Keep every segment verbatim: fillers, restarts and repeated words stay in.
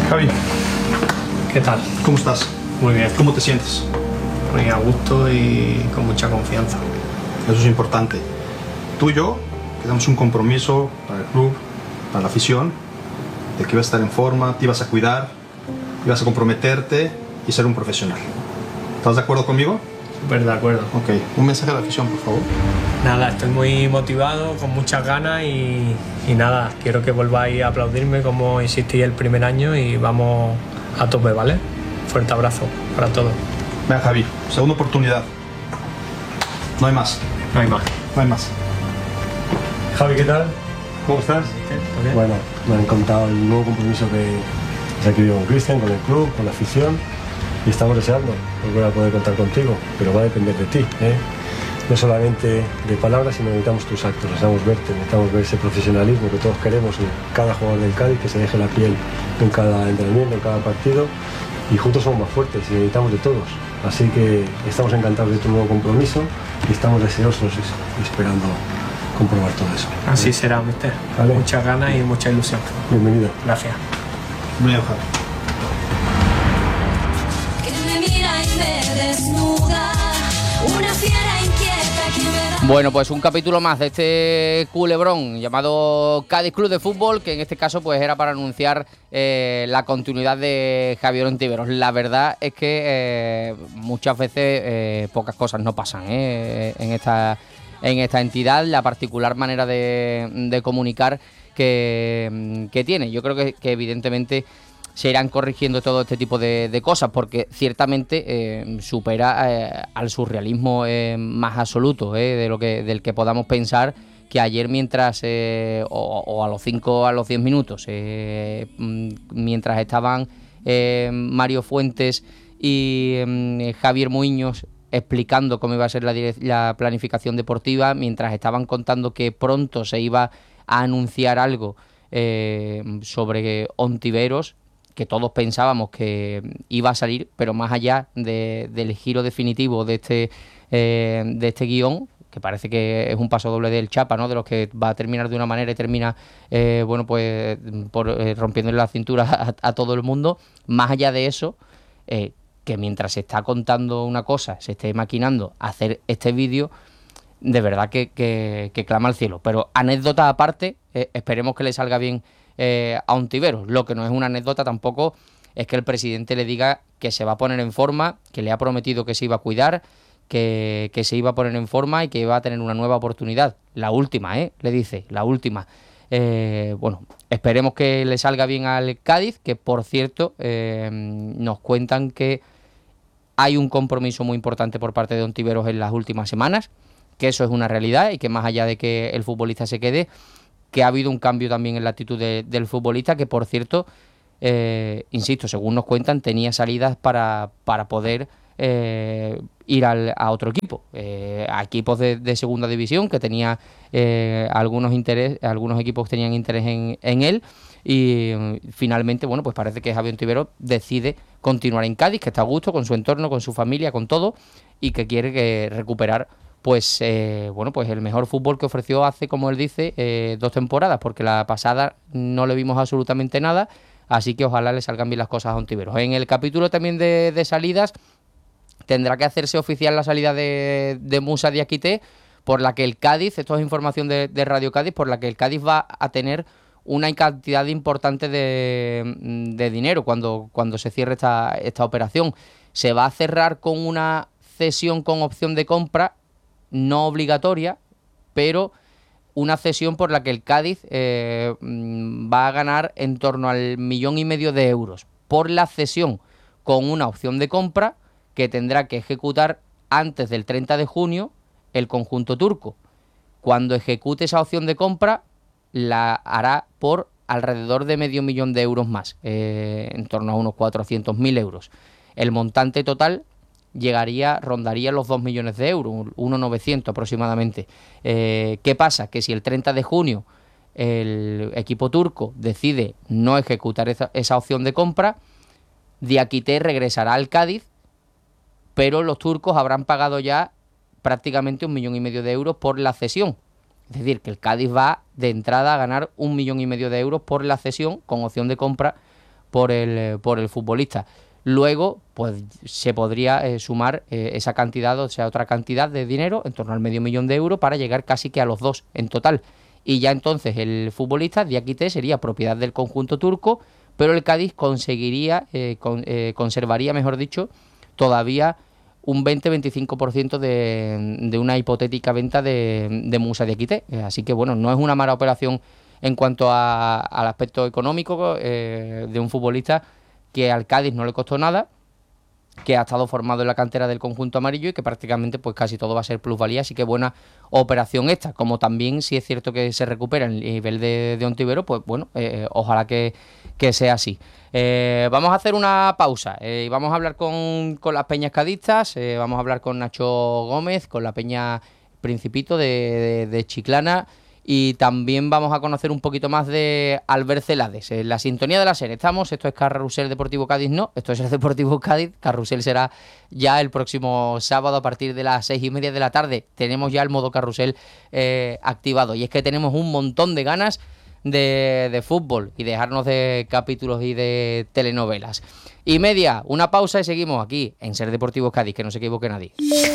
Javi, ¿Qué tal? ¿cómo estás? Muy bien. ¿Cómo te sientes? Muy a gusto y con mucha confianza. Eso es importante. Tú y yo quedamos un compromiso para el club, para la afición, de que ibas a estar en forma, te ibas a cuidar, ibas a comprometerte y ser un profesional. ¿Estás de acuerdo conmigo? Súper de acuerdo. Ok, un mensaje a la afición, por favor. Nada, estoy muy motivado, con muchas ganas y, y nada, quiero que volváis a aplaudirme como hicisteis el primer año y vamos a tope, ¿vale? Fuerte abrazo para todos. Venga, Javi, segunda oportunidad. No hay más, No hay más. no hay más. Javi, ¿qué tal? ¿Cómo estás? ¿Todo bien? Bueno, me han contado el nuevo compromiso que se ha adquirido con Cristian, con el club, con la afición, y estamos deseando volver a poder contar contigo, pero va a depender de ti, ¿eh? No solamente de palabras, sino necesitamos tus actos, necesitamos verte, necesitamos ver ese profesionalismo que todos queremos en cada jugador del Cádiz, que se deje la piel en cada entrenamiento, en cada partido, y juntos somos más fuertes y necesitamos de todos. Así que estamos encantados de tu nuevo compromiso y estamos deseosos y esperando comprobar todo eso. Así será, mister. Vale. Muchas ganas y mucha ilusión. Bienvenido. Gracias. Bienvenido, Javi. Que me mira y me desnuda, una fiera inquieta que me da... Bueno, pues un capítulo más de este culebrón llamado Cádiz Club de Fútbol, que en este caso pues era para anunciar eh, la continuidad de Javier Ontiveros. La verdad es que eh, muchas veces eh, pocas cosas no pasan eh, en esta en esta entidad, la particular manera de, de comunicar que, que tiene. Yo creo que, que evidentemente se irán corrigiendo todo este tipo de, de cosas, porque ciertamente eh, supera eh, al surrealismo eh, más absoluto eh, de lo que del que podamos pensar que ayer mientras eh, o, o a los cinco a los diez minutos eh, mientras estaban eh, Mario Fuentes y eh, Javier Muiños explicando cómo iba a ser la, direc- la planificación deportiva, mientras estaban contando que pronto se iba a anunciar algo eh, sobre Ontiveros, que todos pensábamos que iba a salir, pero más allá de, del giro definitivo de este eh, de este guión, que parece que es un paso doble del Chapa, ¿no? De los que va a terminar de una manera y termina eh, bueno, pues por eh, rompiéndole la cintura a, a todo el mundo. Más allá de eso, eh, que mientras se está contando una cosa, se esté maquinando hacer este vídeo, de verdad que, que, que clama al cielo. Pero anécdota aparte, eh, esperemos que le salga bien eh, a Ontiveros. Lo que no es una anécdota tampoco es que el presidente le diga que se va a poner en forma, que le ha prometido que se iba a cuidar, que, que se iba a poner en forma y que iba a tener una nueva oportunidad. La última, ¿eh? Le dice, la última. Eh, bueno, esperemos que le salga bien al Cádiz, que por cierto eh, nos cuentan que hay un compromiso muy importante por parte de Ontiveros en las últimas semanas, que eso es una realidad y que más allá de que el futbolista se quede, que ha habido un cambio también en la actitud de, del futbolista, que por cierto, eh, insisto, según nos cuentan, tenía salidas para, para poder eh, ir al, a otro equipo, eh, a equipos de, de segunda división, que tenía eh, algunos interés, algunos equipos tenían interés en, en él, y eh, finalmente, bueno, pues parece que Javier Ontiveros decide continuar en Cádiz, que está a gusto con su entorno, con su familia, con todo, y que quiere que recuperar pues eh, bueno, pues el mejor fútbol que ofreció hace, como él dice, eh, dos temporadas, porque la pasada no le vimos absolutamente nada, así que ojalá le salgan bien las cosas a Ontiveros. En el capítulo también de, de salidas tendrá que hacerse oficial la salida de, de Moussa Diakité, por la que el Cádiz, esto es información de, de Radio Cádiz, por la que el Cádiz va a tener una cantidad importante de, de dinero cuando, cuando se cierre esta, esta operación. Se va a cerrar con una cesión con opción de compra no obligatoria, pero una cesión por la que el Cádiz eh, va a ganar en torno al millón y medio de euros por la cesión con una opción de compra que tendrá que ejecutar antes del treinta de junio el conjunto turco. Cuando ejecute esa opción de compra la hará por alrededor de medio millón de euros más, eh, en torno a unos cuatrocientos mil euros. El montante total llegaría, rondaría los dos millones de euros, uno millón novecientos mil aproximadamente. Eh, ¿Qué pasa? Que si el treinta de junio el equipo turco decide no ejecutar esa, esa opción de compra, Diakité regresará al Cádiz, pero los turcos habrán pagado ya prácticamente un millón y medio de euros por la cesión. Es decir, que el Cádiz va de entrada a ganar un millón y medio de euros por la cesión con opción de compra por el, por el futbolista. Luego, pues se podría eh, sumar eh, esa cantidad, o sea, otra cantidad de dinero, en torno al medio millón de euros, para llegar casi que a los dos en total. Y ya entonces el futbolista, Diakité, sería propiedad del conjunto turco, pero el Cádiz conseguiría, eh, con, eh, conservaría, mejor dicho, todavía un veinte a veinticinco por ciento de, de una hipotética venta de, de Moussa Diakité. Así que, bueno, no es una mala operación en cuanto a, al aspecto económico eh, de un futbolista que al Cádiz no le costó nada, que ha estado formado en la cantera del conjunto amarillo y que prácticamente pues casi todo va a ser plusvalía, así que buena operación esta. Como también, si es cierto que se recupera el nivel de, de Ontivero, pues bueno, eh, ojalá que, que sea así. Eh, vamos a hacer una pausa eh, y vamos a hablar con, con las peñas cadistas, eh, vamos a hablar con Nacho Gómez, con la peña Principito de, de, de Chiclana, y también vamos a conocer un poquito más de Albert Celades. En la sintonía de la SER estamos, esto es Carrusel Deportivo Cádiz, no, esto es el Deportivo Cádiz. Carrusel será ya el próximo sábado a partir de las seis y media de la tarde. Tenemos ya el modo Carrusel eh, activado, y es que tenemos un montón de ganas de, de fútbol y dejarnos de capítulos y de telenovelas. Y media, una pausa y seguimos aquí en SER Deportivo Cádiz, que no se equivoque nadie.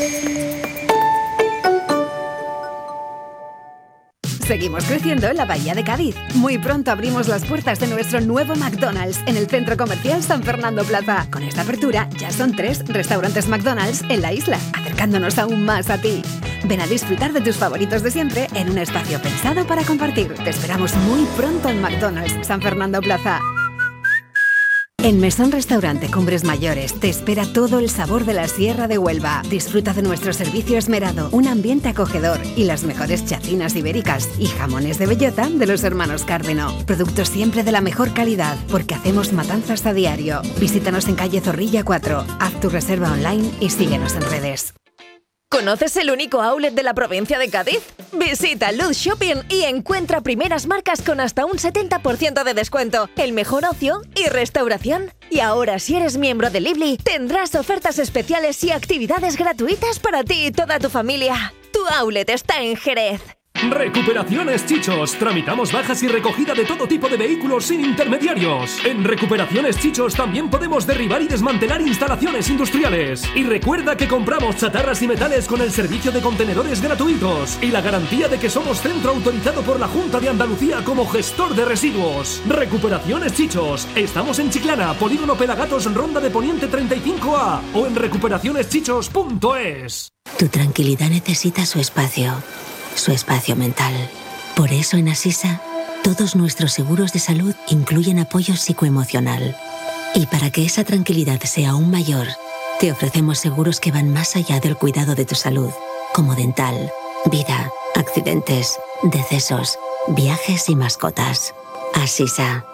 Seguimos creciendo en la Bahía de Cádiz. Muy pronto abrimos las puertas de nuestro nuevo McDonald's en el Centro Comercial San Fernando Plaza. Con esta apertura ya son tres restaurantes McDonald's en la isla, acercándonos aún más a ti. Ven a disfrutar de tus favoritos de siempre en un espacio pensado para compartir. Te esperamos muy pronto en McDonald's San Fernando Plaza. En Mesón Restaurante Cumbres Mayores te espera todo el sabor de la Sierra de Huelva. Disfruta de nuestro servicio esmerado, un ambiente acogedor y las mejores chacinas ibéricas y jamones de bellota de los hermanos Cárdeno. Productos siempre de la mejor calidad, porque hacemos matanzas a diario. Visítanos en calle Zorrilla cuatro, haz tu reserva online y síguenos en redes. ¿Conoces el único outlet de la provincia de Cádiz? Visita Luz Shopping y encuentra primeras marcas con hasta un setenta por ciento de descuento, el mejor ocio y restauración. Y ahora, si eres miembro de Lively, tendrás ofertas especiales y actividades gratuitas para ti y toda tu familia. Tu outlet está en Jerez. Recuperaciones Chichos. Tramitamos bajas y recogida de todo tipo de vehículos sin intermediarios. En Recuperaciones Chichos también podemos derribar y desmantelar instalaciones industriales. Y recuerda que compramos chatarras y metales con el servicio de contenedores gratuitos y la garantía de que somos centro autorizado por la Junta de Andalucía como gestor de residuos. Recuperaciones Chichos. Estamos en Chiclana, Polígono Pelagatos, Ronda de Poniente treinta y cinco A, o en recuperaciones chichos punto es. Tu tranquilidad necesita su espacio. Su espacio mental. Por eso en Asisa, todos nuestros seguros de salud incluyen apoyo psicoemocional. Y para que esa tranquilidad sea aún mayor, te ofrecemos seguros que van más allá del cuidado de tu salud, como dental, vida, accidentes, decesos, viajes y mascotas. Asisa,